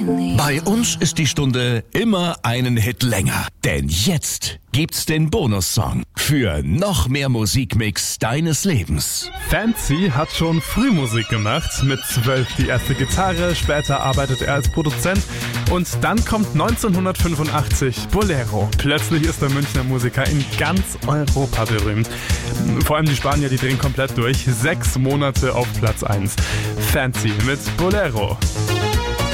Bei uns ist die Stunde immer einen Hit länger. Denn jetzt gibt's den Bonussong für noch mehr Musikmix deines Lebens. Fancy hat schon früh Musik gemacht, mit 12 die erste Gitarre, später arbeitet er als Produzent und dann kommt 1985 Bolero. Plötzlich ist der Münchner Musiker in ganz Europa berühmt. Vor allem die Spanier, die drehen komplett durch. 6 Monate auf Platz 1. Fancy mit Bolero.